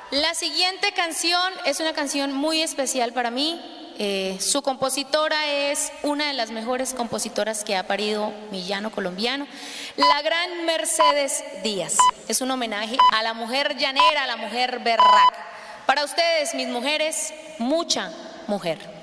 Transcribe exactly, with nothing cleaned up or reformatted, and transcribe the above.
La siguiente canción es una canción muy especial para mí. Eh, su compositora es una de las mejores compositoras que ha parido mi llano colombiano, la gran Mercedes Díaz. Es un homenaje a la mujer llanera, a la mujer berraca. Para ustedes, mis mujeres, mucha mujer.